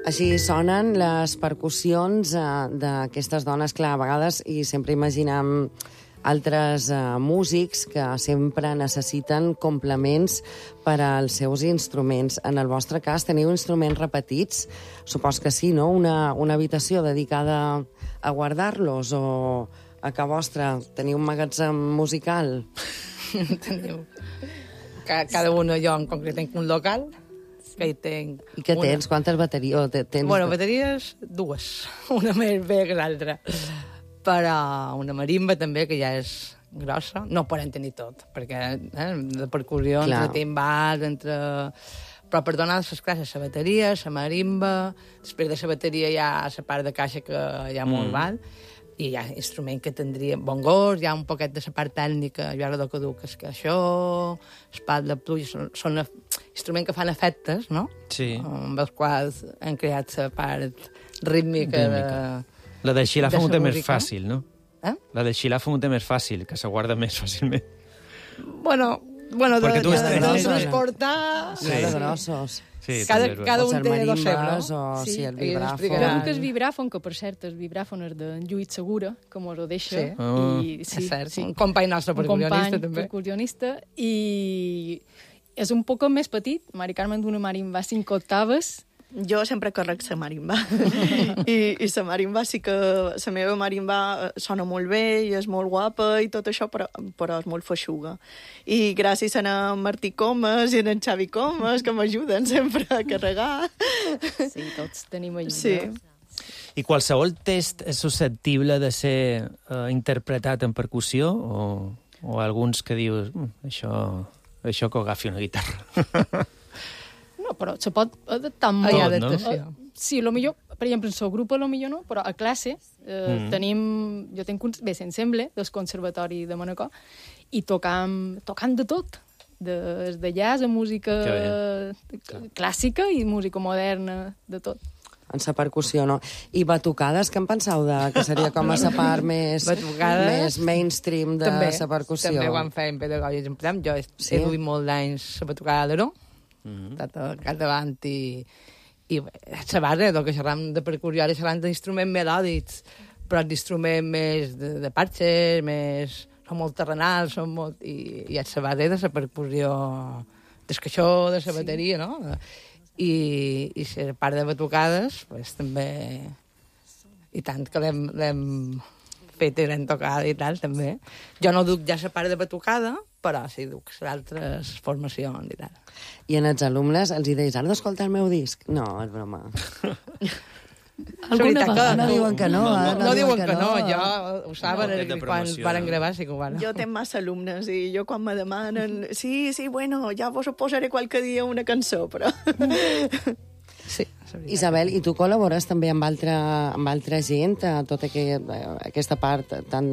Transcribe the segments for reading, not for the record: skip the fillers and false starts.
Així sonen les percussions d'aquestes dones, clar, a vegades, i sempre imaginem altres músics que sempre necessiten complements per als seus instruments. En el vostre cas, teniu instruments repetits? Supos que sí, no? Una habitació dedicada a guardar-los, o a casa vostra teniu un magatzem musical? Teniu. Cada un, jo en concret tenc un local, que hi tenc... I què tens? Quantes bateries? Bueno, bateries, dues. Una més bé que l'altra. Però una marimba també, que ja és grossa. No podem tenir tot, perquè de percussió, entre timbals, entre... Però per donar les classes, la bateria, la marimba, després de la bateria hi ha la part de caixa que hi ha molt val, i hi ha instruments que tindria bongos, hi ha un poquet de la part tècnica, jo ara del que duc, és que això, espatlla, pluja, són instruments que fan efectes, no? Sí. Amb els quals han creat la part rítmica. La de xilar fa un temps més música. fàcil, no? La de xilar fa un temps més fàcil, que se guarda més fàcilment. Bueno, Perquè tu de estàs... transportar... Sí, de grossos. Sí, cada un té dos marimbes, no? o sí, el vibràfon. Jo duc el vibràfon, que per cert el vibràfon és de Lluís Segura, que mos ho deixa. Sí, és cert. Un company nostre percussionista, també. Percussionista, i és un poc més petit. Mari Carmen d'una marimba 5 octaves. Jo sempre correc la marimba. I la marimba sí que... La meva marimba sona molt bé i és molt guapa i tot això, però és molt feixuga. I gràcies a en Martí Comas i a en Xavi Comas, que m'ajuden sempre a carregar. Sí, tots tenim ajuda. Sí. I qualsevol test és susceptible de ser interpretat en percussió, o alguns que dius això que agafi una guitarra? No, però se pot adaptar molt. Hi ha adaptació. Sí, millor, per exemple, en el grup millor no, però a classe jo tenc l'ensemble del Conservatori de Manacor, i tocant de tot, des de jazz a música clàssica i música moderna, de tot. En la percussió, no? I batucades, què en penseu que seria com a la part més mainstream de la percussió? També ho han fet en pedagògics. Jo he duit molt d'anys la batucada d'Aró, capdavant, i la base, del que xerram de percussió, ara xerram d'instruments melòdics, però d'instruments més de parxes, són molt terrenals, i és la base de la percussió, del caixó, de la bateria, no? I la part de batucades, pues, també... I tant que l'hem fet i l'hem tocat i tal, també. Jo no duc ja la part de batucada, però sí duc altres formacions i tal. I en els alumnes els hi deis, ara d'escoltar el meu disc? No, és broma. Alguna vegada. No diuen que no. No diuen que no, jo ho saben, quan varen gravar sí que ho van. Jo tenc massa alumnes i jo quan me demanen sí, bueno, ja vos posaré qualque dia una cançó, però... Sí. Isabel, i tu col·labores també amb altra gent, a tota aquesta part tan...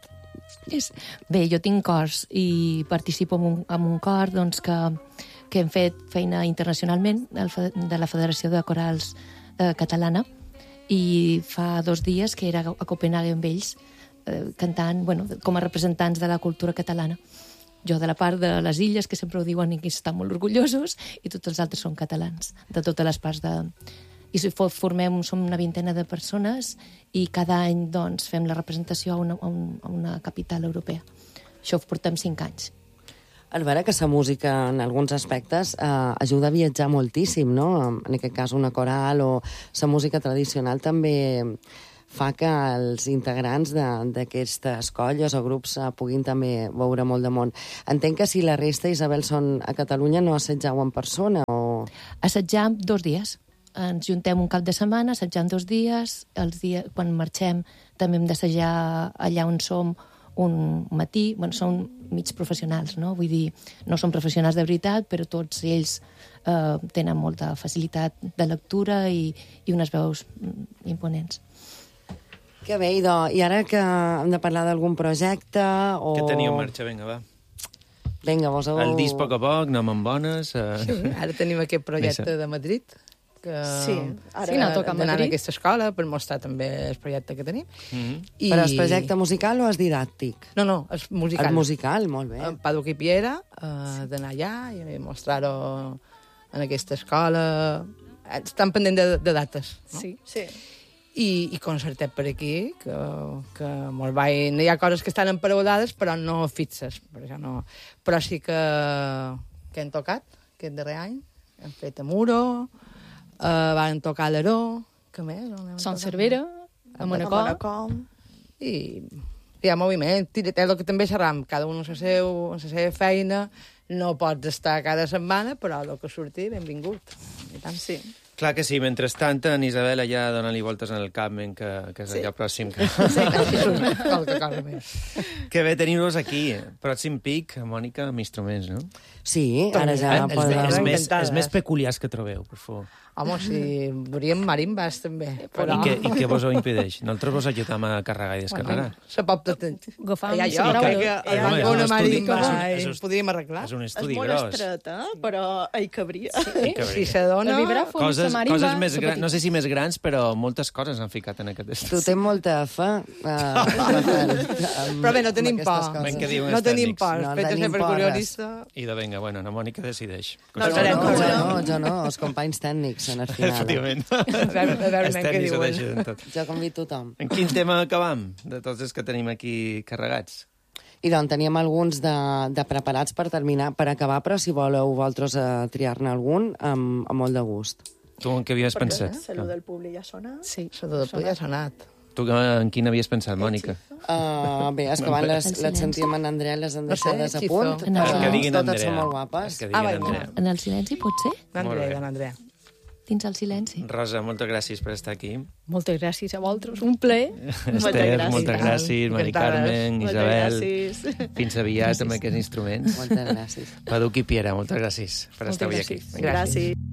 Bé, jo tinc cors i participo en un cor doncs, que hem fet feina internacionalment de la Federació de Corals Catalana, i fa 2 dies que era a Copenhague amb ells cantant, com a representants de la cultura catalana. Jo de la part de les illes, que sempre ho diuen i que estan molt orgullosos, i tots els altres són catalans, de totes les parts de... I som una vintena de persones, i cada any doncs, fem la representació a una capital europea. Això ho portem 5 anys. És vera que la música, en alguns aspectes, ajuda a viatjar moltíssim, no? En aquest cas, una coral o la música tradicional també fa que els integrants d'aquestes colles o grups puguin també veure molt de món. Entenc que si la resta, Isabel, són a Catalunya, no assetjau en persona, o...? Assetjam 2 dies. Ens juntem un cap de setmana, assetjam 2 dies. Quan marxem també hem d'assajar allà on som un matí. Són mig professionals, no? Vull dir, no són professionals de veritat, però tots ells tenen molta facilitat de lectura i unes veus imponents. Que bé, i ara que hem de parlar d'algun projecte o... Què teniu en marxa? Vinga, va. Vinga, vos heu... El disc a poc, anem amb bones... Sí, ara tenim aquest projecte de Madrid, que ara no toca a d'anar Madrid. a aquesta escola per mostrar també el projecte que tenim. Però és projecte musical o és didàctic? No, és musical. És musical, molt bé. Paduc i Piera, d'anar allà i mostrar-ho en aquesta escola. estan pendents de dates, no? Sí. Sí. I concertet per aquí, que molt vaig... Hi ha coses que estan emparaulades, però no fixes. Per això no... Però sí que hem tocat aquest darrer any. Hem fet a Muro, van tocar a l'Aró, que més? Son Cervera, a Manacor. I hi ha moviment, el que també xerram, cada un a la seva feina, no pots estar cada setmana, però el que surti, benvingut. I tant. Sí. Clar que sí, mentrestant en Isabel allà dona-li voltes en el Carmen, que és allà pròxim. Qualque cosa més. Que bé tenir-vos aquí. Pròxim pic, Mònica, amb instruments, no? Sí, ara ja podem... Els més peculiars que trobeu, per favor. Home, si veuríem marimbas, també. Però... I què vos ho impedeix? Nosaltres vos ajudam a carregar i descarregar. Se pot tot... Agafam Ja, jo, la crec que és una un marimba estudi- ens podríem arreglar. És un És estudi molt gros. estreta, però hi cabria. Si se dona... El vibràfon, Coses la marimba... més grans, no sé si més grans, però moltes coses han ficat en aquest estudi. Tu tens molta fe, Rafael. Però bé, no tenim por. Ben que diuen No els tenim tècnics. por. No Fet a tenim ser per por, curiosista... I de vinga, bueno, la Mònica decideix. Jo no, els companys tècnics en el final. Efectivament. A veure Els què tècnics ho diuen. deixen tot. Jo convido tothom. En quin tema acabam, de tots els que tenim aquí carregats? I doncs teníem alguns de preparats per terminar, per acabar, però si voleu vosaltres triar-ne algun, amb molt de gust. Tu en què havies pensat? Salut del públic ja sona. Sí. Això tot ja ha sonat. Tu en quin havies pensat, Mònica? Bé, és que abans les sentíem en Andrea, les han deixades a punt, Xizo. En el- però Que diguin totes Andrea. són molt guapes. Que diguin vinga. Andrea. En el silenci, pot ser? D'Andrea, Molt bé. Andrea. Dins el silenci. Rosa, moltes gràcies per estar aquí. Moltes gràcies a vosaltres, un plaer. Esther, gràcies. moltes gràcies. Mari Encantades. Carmen, Moltes Isabel. gràcies. Fins aviat amb aquests instruments. Moltes gràcies. Paduc i Piera, moltes gràcies per estar avui aquí. Gràcies.